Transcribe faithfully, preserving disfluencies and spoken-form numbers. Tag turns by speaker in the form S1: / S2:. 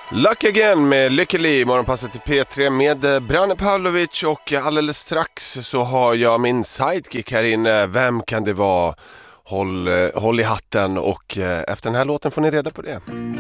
S1: Lucky Again med Lykkeli, morgonpasset till P tre med Branne Pavlovic, och alldeles strax så har jag min sidekick här inne. Vem kan det vara? Håll, håll i hatten, och efter den här låten får ni reda på det.